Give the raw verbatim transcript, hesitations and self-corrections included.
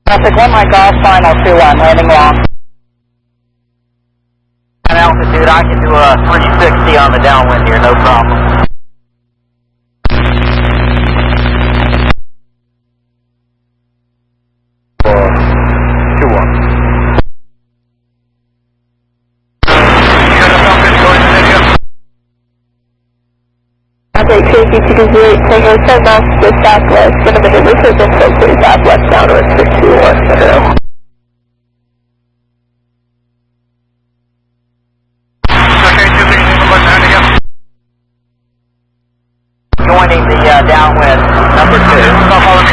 Traffic one, my golf, final two one, landing long. At altitude, I can do a three sixty on the downwind here, no problem. two one. Operate Tracy two two zero eight, Tango ten miles to the southwest, gonna maneuver towards info to the southwest, downwind six two one, zero. Joining the uh, downwind, number two.